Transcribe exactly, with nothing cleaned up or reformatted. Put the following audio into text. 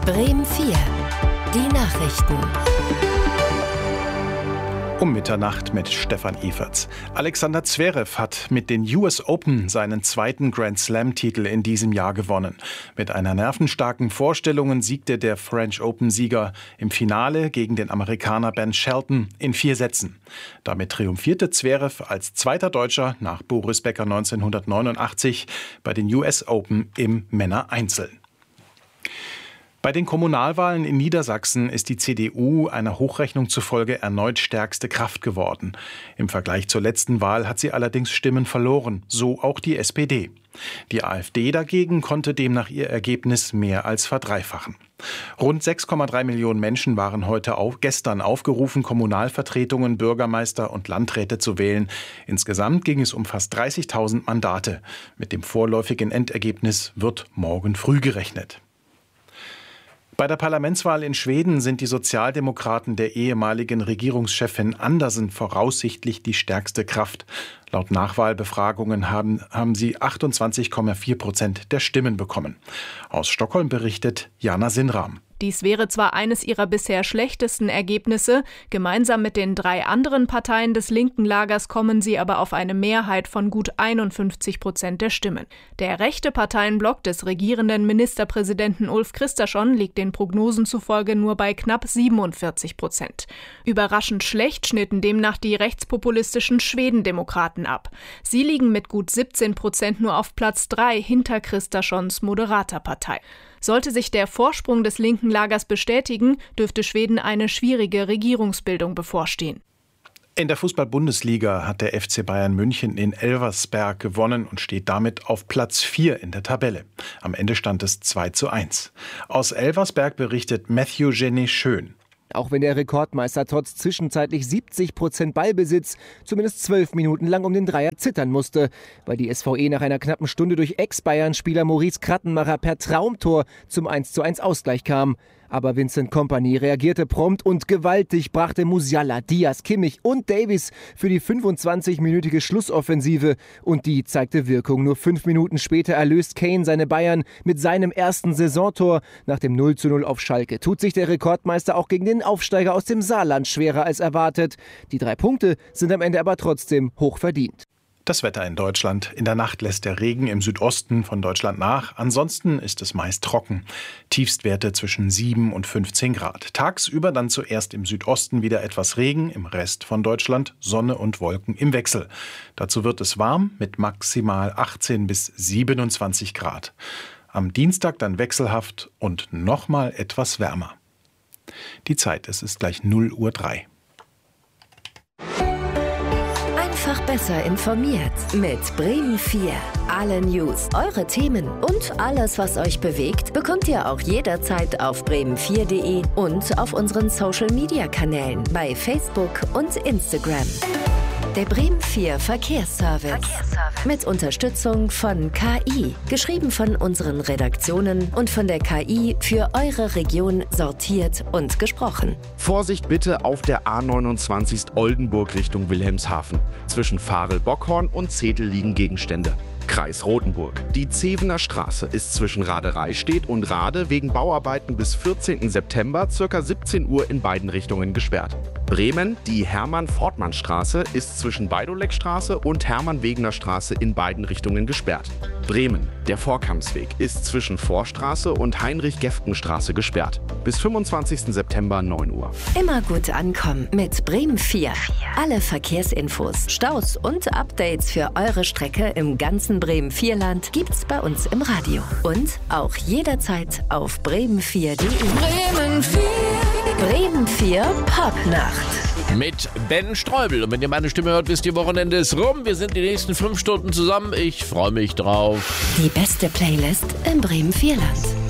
Bremen vier. Die Nachrichten. Um Mitternacht mit Stefan Everts. Alexander Zverev hat mit den U S Open seinen zweiten Grand Slam-Titel in diesem Jahr gewonnen. Mit einer nervenstarken Vorstellung siegte der French Open-Sieger im Finale gegen den Amerikaner Ben Shelton in vier Sätzen. Damit triumphierte Zverev als zweiter Deutscher nach Boris Becker neunzehnhundertneunundachtzig bei den U S Open im Männereinzel. Bei den Kommunalwahlen in Niedersachsen ist die C D U einer Hochrechnung zufolge erneut stärkste Kraft geworden. Im Vergleich zur letzten Wahl hat sie allerdings Stimmen verloren, so auch die S P D. Die AfD dagegen konnte demnach ihr Ergebnis mehr als verdreifachen. Rund sechs Komma drei Millionen Menschen waren heute auf, gestern aufgerufen, Kommunalvertretungen, Bürgermeister und Landräte zu wählen. Insgesamt ging es um fast dreißigtausend Mandate. Mit dem vorläufigen Endergebnis wird morgen früh gerechnet. Bei der Parlamentswahl in Schweden sind die Sozialdemokraten der ehemaligen Regierungschefin Andersson voraussichtlich die stärkste Kraft. Laut Nachwahlbefragungen haben, haben sie achtundzwanzig Komma vier Prozent der Stimmen bekommen. Aus Stockholm berichtet Jana Sinram. Dies wäre zwar eines ihrer bisher schlechtesten Ergebnisse, gemeinsam mit den drei anderen Parteien des linken Lagers kommen sie aber auf eine Mehrheit von gut einundfünfzig Prozent der Stimmen. Der rechte Parteienblock des regierenden Ministerpräsidenten Ulf Kristersson liegt den Prognosen zufolge nur bei knapp siebenundvierzig Prozent. Überraschend schlecht schnitten demnach die rechtspopulistischen Schwedendemokraten ab. Sie liegen mit gut siebzehn Prozent nur auf Platz drei hinter Kristerssons moderater Partei. Sollte sich der Vorsprung des linken Lagers bestätigen, dürfte Schweden eine schwierige Regierungsbildung bevorstehen. In der Fußball-Bundesliga hat der F C Bayern München in Elversberg gewonnen und steht damit auf Platz vier in der Tabelle. Am Ende stand es zwei zu eins. Aus Elversberg berichtet Matthew Jenny Schön. Auch wenn der Rekordmeister trotz zwischenzeitlich siebzig Prozent Ballbesitz zumindest zwölf Minuten lang um den Dreier zittern musste, weil die S V E nach einer knappen Stunde durch Ex-Bayern-Spieler Maurice Krattenmacher per Traumtor zum eins zu eins Ausgleich kam. Aber Vincent Kompany reagierte prompt und gewaltig, brachte Musiala, Diaz, Kimmich und Davies für die fünfundzwanzigminütige Schlussoffensive. Und die zeigte Wirkung. Nur fünf Minuten später erlöst Kane seine Bayern mit seinem ersten Saisontor. Nach dem null zu null auf Schalke tut sich der Rekordmeister auch gegen den Aufsteiger aus dem Saarland schwerer als erwartet. Die drei Punkte sind am Ende aber trotzdem hoch verdient. Das Wetter in Deutschland. In der Nacht lässt der Regen im Südosten von Deutschland nach. Ansonsten ist es meist trocken. Tiefstwerte zwischen sieben und fünfzehn Grad. Tagsüber dann zuerst im Südosten wieder etwas Regen, im Rest von Deutschland Sonne und Wolken im Wechsel. Dazu wird es warm mit maximal achtzehn bis siebenundzwanzig Grad. Am Dienstag dann wechselhaft und nochmal etwas wärmer. Die Zeit, es ist gleich null Uhr drei. Einfach besser informiert mit Bremen vier. Alle News, eure Themen und alles, was euch bewegt, bekommt ihr auch jederzeit auf bremen vier punkt de und auf unseren Social-Media-Kanälen bei Facebook und Instagram. Der Bremen vier Verkehrsservice. Verkehrsservice. Mit Unterstützung von K I. Geschrieben von unseren Redaktionen und von der K I für eure Region sortiert und gesprochen. Vorsicht bitte auf der A neunundzwanzig Oldenburg Richtung Wilhelmshaven. Zwischen Varel-Bockhorn und Zetel liegen Gegenstände. Kreis Rothenburg. Die Zevener Straße ist zwischen Radereistedt und Rade wegen Bauarbeiten bis vierzehnten September ca. siebzehn Uhr in beiden Richtungen gesperrt. Bremen, die Hermann-Fortmann-Straße ist zwischen Beidoleckstraße und Hermann-Wegener-Straße in beiden Richtungen gesperrt. Bremen, der Vorkampsweg ist zwischen Vorstraße und Heinrich-Gefgen-Straße gesperrt. Bis fünfundzwanzigsten September neun Uhr. Immer gut ankommen mit Bremen vier. Alle Verkehrsinfos, Staus und Updates für eure Strecke im ganzen Bremen vier Land gibt's bei uns im Radio. Und auch jederzeit auf bremen vier punkt de. Bremen vier. Bremen vier Popnacht. Mit Ben Streubel. Und wenn ihr meine Stimme hört, wisst ihr, Wochenende ist rum. Wir sind die nächsten fünf Stunden zusammen. Ich freue mich drauf. Die beste Playlist im Bremen vier Land.